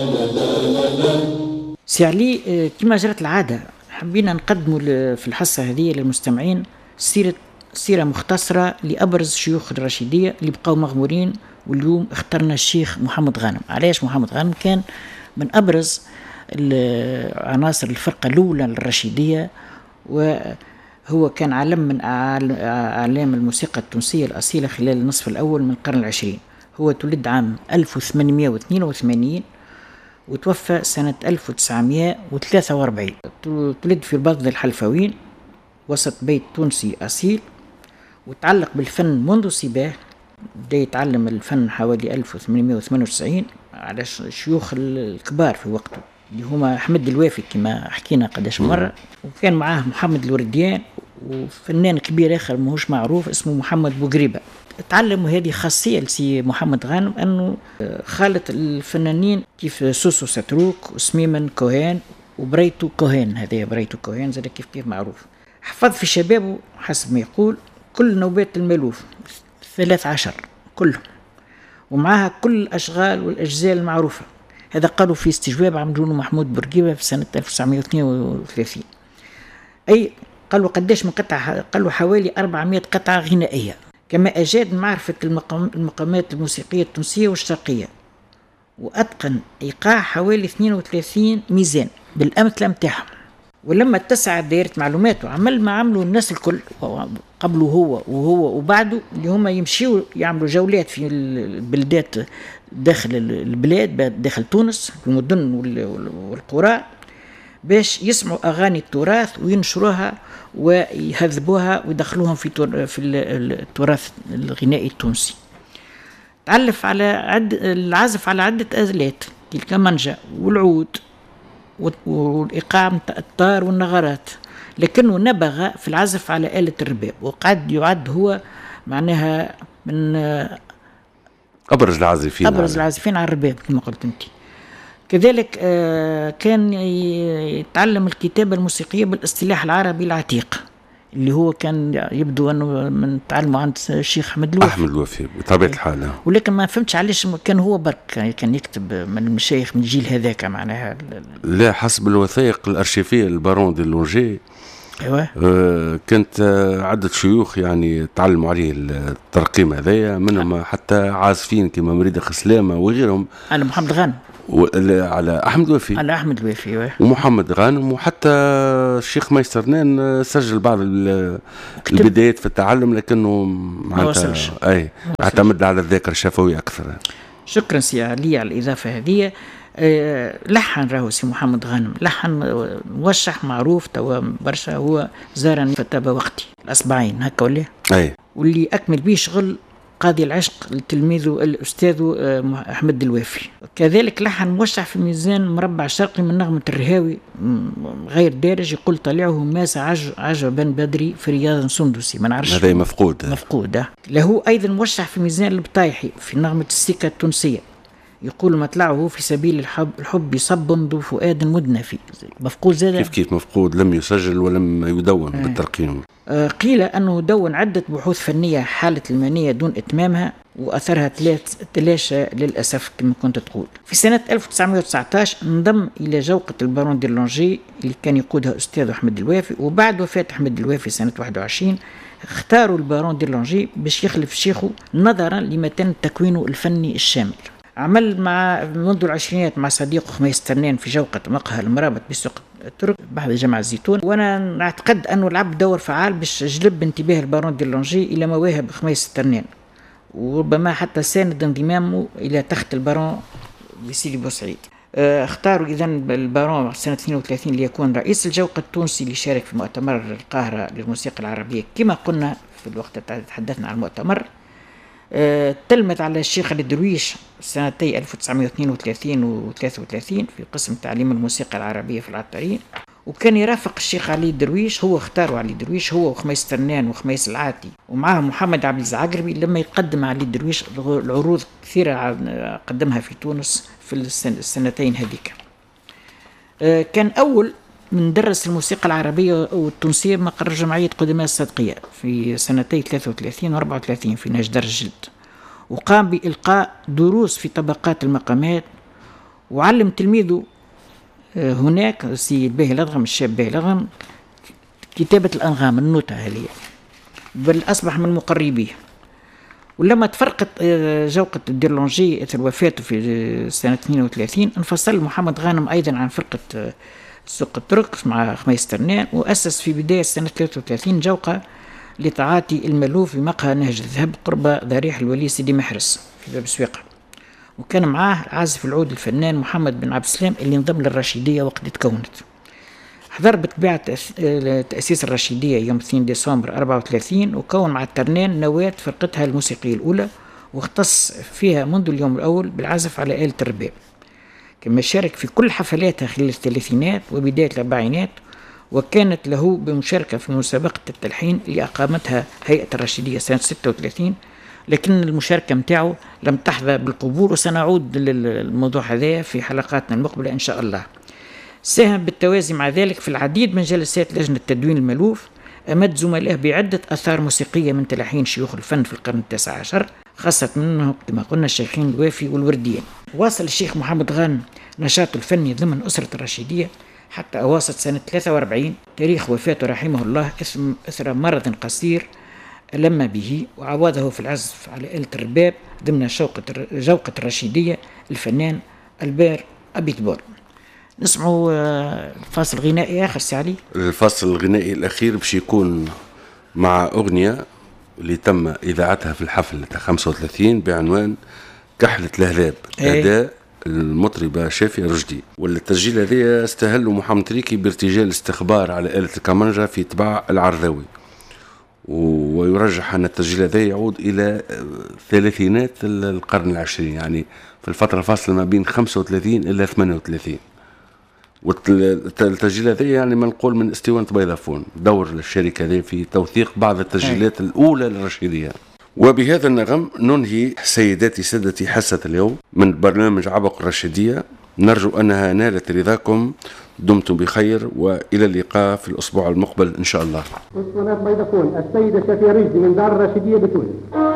سي علي، كما جرت العادة حبينا نقدموا في الحصة هذه للمستمعين سيرة مختصرة لأبرز شيوخ الرشيدية اللي بقوا مغمورين. واليوم اخترنا الشيخ محمد غانم. علاش محمد غانم؟ كان من أبرز عناصر الفرقة الأولى للرشيدية، وهو كان علم من أعلام الموسيقى التونسية الأصيلة خلال النصف الأول من القرن العشرين. هو تولد عام 1882 وتوفى سنة 1943. تولد في بلد الحلفاوين وسط بيت تونسي أصيل، وتعلق بالفن منذ صباه. بدأ يتعلم الفن حوالي 1898 على الشيوخ الكبار في وقته اللي هما أحمد الوافي كما حكينا قداش مرة، وكان معاه محمد الورديان وفنان كبير آخر ماهوش معروف اسمه محمد بوقريبة. تعلم، هذه خاصية لسي محمد غانم أنه خالط الفنانين كيف سوسو ستروك وسميمن كوهين وبريتو كوهين. هذا بريتو كوهين زاد كيف معروف. حفظ في شبابه حسب ما يقول كل نوبات المألوف 13 كلهم، ومعها كل الأشغال والأجزاء المعروفة. هذا قالوا في استجواب عملوا محمود بورقيبة في سنة 1932. أي قالوا قداش من قطعة؟ قالوا حوالي 400 قطعة غنائية. كما أجاد معرفة المقامات الموسيقية التونسية والشرقية، وأتقن إيقاع حوالي 32 ميزان بالأمثلة متاعهم. ولما اتسعت دائرة معلوماته عمل ما عملوا الناس الكل قبله وهو وبعده، اللي هم يمشيوا يعملوا جولات في البلدات داخل البلاد، داخل تونس في المدن والقرى، باش يسمعوا أغاني التراث وينشروها ويهذبوها ويدخلوهم في التراث الغنائي التونسي. تعلف على العزف على عدة آلات كالكمانجا والعود والإيقاع متاع الطار والنغرات، لكنه نبغ في العزف على آلة الرباب، وقد يعد هو معناها من أبرز العازفين على الرباب كما قلت أنت. كذلك كان يتعلم الكتابة الموسيقية بالاصطلاح العربي العتيق، اللي هو كان يبدو أنه من تعلمه عند الشيخ أحمد الوافي بطبيعة الحال. ولكن ما فهمتش علاش كان هو برك كان يكتب من المشايخ من الجيل هذاك معناها. لا، حسب الوثائق الأرشيفية البارون دي لونجي، أيوة. كانت عدة شيوخ يعني تعلموا عليه الترقيم هذايا، منهم حتى عازفين كما مريد خسلامة وغيرهم، على محمد غانم على أحمد الوافي ومحمد غانم، وحتى الشيخ ميسرنان سجل بعض البدايات في التعلم، لكنه ما وصلش. اعتمد على الذاكرة الشفوية أكثر. شكرا سي علي على الإضافة هذه. لحن راهو سي محمد غانم، لحن موشح معروف توا برشا، هو زارني فتابة وقتي الأصبعين هكا ولا واللي أكمل بيه شغل قاضي العشق لتلميذه الأستاذ أحمد الوافي. كذلك لحن موشح في ميزان مربع شرقي من نغمة الرهاوي غير دارج، يقول طلعه ماس عجبا بدري في رياض سندسي. ما نعرفش هذا مفقود. له أيضا موشح في ميزان البطايحي في نغمة السكة التونسية، يقول مطلعه في سبيل الحب يصب ذو فؤاد مدنفي. مفقود زاد كيف مفقود، لم يسجل ولم يدون بالترقيم. قيل أنه دون عدة بحوث فنية حالت المانية دون إتمامها، وأثرها تلاشى للأسف كما كنت تقول. في سنة 1919 انضم إلى جوقة البارون دي لونجي اللي كان يقودها أستاذ أحمد الوافي، وبعد وفاة أحمد الوافي سنة 21 اختاروا البارون دي لونجي باش يخلف شيخه نظرا لمتن تكوينه الفني الشامل. عمل منذ العشرينات مع صديقه خميس ترنان في جوقة مقهى المرابط بسوق الترك بعد جامع الزيتون، وانا نعتقد انه لعب دور فعال باش جلب انتباه البارون دي لونجي الى مواهب خميس ترنان، وربما حتى ساند انضمامه الى تخت البارون بسيدي بوسعيد. اختاروا اذا البارون سنة 32 ليكون رئيس الجوقة التونسي اللي شارك في مؤتمر القاهرة للموسيقى العربية كما قلنا في الوقت تحدثنا عن المؤتمر. تلمت على الشيخ علي درويش سنتي 1932 و 33 في قسم تعليم الموسيقى العربية في العطارين، وكان يرافق الشيخ علي درويش، هو اختاروا علي درويش هو وخميس ترنان وخميس العاتي ومعه محمد عبد الزعقربي لما يقدم علي درويش العروض كثيرة قدمها في تونس في السنتين هذيك. كان أول من درس الموسيقى العربية والتونسية مقر جمعية قدماء الصدقية في سنتي 33 و 34 في نجدر الجلد، وقام بإلقاء دروس في طبقات المقامات وعلم تلميذه هناك السيد باهي الأضغم، الشاب باهي الأضغم، كتابة الأنغام النوتة هذه، بل أصبح من مقربيه. ولما تفرقت جوقة الديرلونجي اثر وفاته في سنة 32 انفصل محمد غانم أيضا عن فرقة سوق الترك مع خميس ترنان، وأسس في بداية سنة 33 جوقة لتعاطي الملوف في مقهى نهج الذهب قرب ضريح الولي سيدي محرس في باب سويقة، وكان معاه عازف العود الفنان محمد بن عبد السلام اللي انضم للرشيدية وقت تكونت. حضر بطبيعة تأسيس الرشيدية يوم 2 ديسمبر 34، وكون مع الترنان نواة فرقتها الموسيقية الأولى، واختص فيها منذ اليوم الأول بالعزف على آلة الرباب، كما شارك في كل حفلاتها خلال الثلاثينات وبداية الأربعينات، وكانت له بمشاركة في مسابقة التلحين اللي أقامتها هيئة الرشيدية سنة 36، لكن المشاركة متاعه لم تحظى بالقبول، وسنعود للموضوع هذا في حلقاتنا المقبلة إن شاء الله. ساهم بالتوازي مع ذلك في العديد من جلسات لجنة تدوين الملوف، أمد زملائه بعدة آثار موسيقية من تلحين شيوخ الفن في القرن التاسع عشر، خاصة منهم كما قلنا الشيخين الوافي والورديين. واصل الشيخ محمد غانم نشاطه الفني ضمن أسرة الرشيدية حتى أواسط سنة 43، تاريخ وفاته رحمه الله إثر مرض قصير ألم به، وعوضه في العزف على آلة الرباب ضمن جوقة الرشيدية الفنان البير أبي تبور. نسمعوا فاصل غنائي آخر سي علي. الفاصل الغنائي الأخير باش يكون مع أغنية اللي تم إذاعتها في الحفل 35 بعنوان كحلة الهلاب، أداء المطربة شافية رشدي. والتسجيل هذا استهل محمد تريكي بارتجال استخبار على آلة الكمانجا في طباع العرذاوي، ويرجح أن التسجيل هذا يعود إلى ثلاثينات القرن العشرين، يعني في الفترة الفاصلة ما بين 35 إلى 38. والتسجيل هذا يعني ما نقول من اسطوانة بيضافون، دور الشركة هذه في توثيق بعض التسجيلات الأولى للرشيدية. وبهذا النغم ننهي سيداتي سادتي حصة اليوم من برنامج عبق الرشيدية، نرجو أنها نالت رضاكم. دمتم بخير وإلى اللقاء في الأسبوع المقبل إن شاء الله. اسطوانة بيضافون، السيدة شافية رشدي من دار الرشيدية بتونس.